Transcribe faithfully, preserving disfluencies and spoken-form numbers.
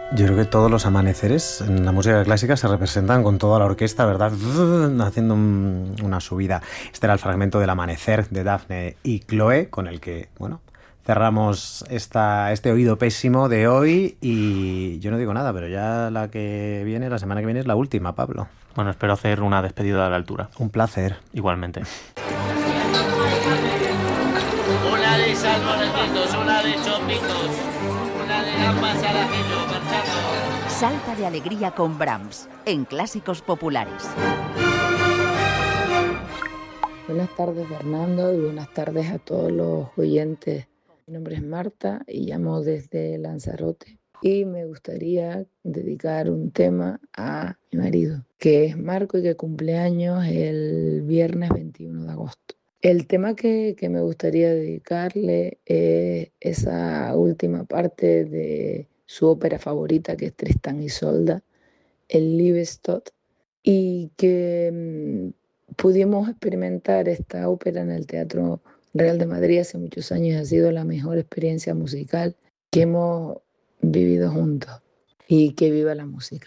Yo creo que todos los amaneceres en la música clásica se representan con toda la orquesta, ¿verdad? Haciendo un, una subida. Este era el fragmento del Amanecer de Daphne y Chloe, con el que, bueno, cerramos esta, este oído pésimo de hoy. Y yo no digo nada, pero ya la que viene, la semana que viene, es la última, Pablo. Bueno, espero hacer una despedida a la altura. Un placer. Igualmente. Una de salmorejitos, una de chopitos, una de gambas al ajillo, marchando. Salta de alegría con Brahms, en Clásicos Populares. Buenas tardes, Fernando, y buenas tardes a todos los oyentes. Mi nombre es Marta y llamo desde Lanzarote. Y me gustaría dedicar un tema a mi marido, que es Marco y que cumple años el viernes veintiuno de agosto. El tema que, que me gustaría dedicarle es esa última parte de su ópera favorita, que es Tristán y Isolda, el Liebestod, y que mmm, pudimos experimentar esta ópera en el Teatro Real de Madrid hace muchos años y ha sido la mejor experiencia musical que hemos vivido juntos. Y que viva la música.